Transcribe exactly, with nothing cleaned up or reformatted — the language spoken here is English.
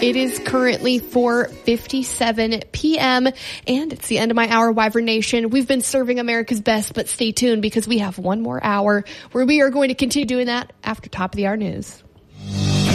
It is currently four fifty-seven p.m. and it's the end of my hour, Wyvern Nation. We've been serving America's best, but stay tuned because we have one more hour where we are going to continue doing that after top of the hour news.